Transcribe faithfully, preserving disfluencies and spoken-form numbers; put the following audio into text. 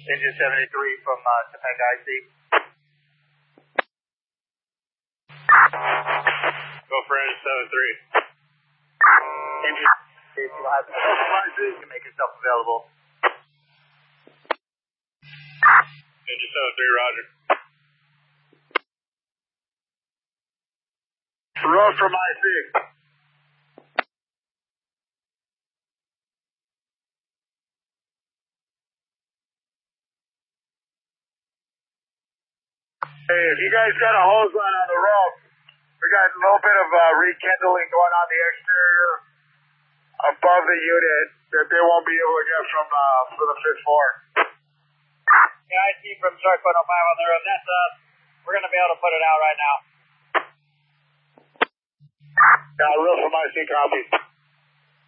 Engine seventy-three from uh, Topanga I C. Go for engine seventy-three. Engine, if you have you can make yourself available. Engine seventy-three, roger. Road from I C. Hey, if you guys got a hose line on the rope, we got a little bit of uh, rekindling going on the exterior above the unit that they won't be able to get from uh, for the fifth floor. Yeah, I see from Shark one oh five on the road. That's us. We're going to be able to put it out right now. Yeah, real from I C, copy.